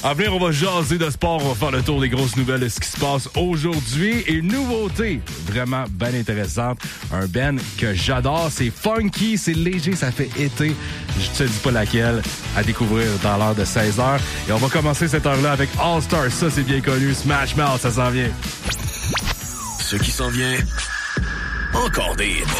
À venir, on va jaser de sport, on va faire le tour des grosses nouvelles de ce qui se passe aujourd'hui. Et une nouveauté vraiment bien intéressante, un band que j'adore, c'est funky, c'est léger, ça fait été. Je te dis pas laquelle, à découvrir dans l'heure de 16h. Et on va commencer cette heure-là avec All Star, ça c'est bien connu, Smash Mouth, ça s'en vient. Ce qui s'en vient, encore des hits.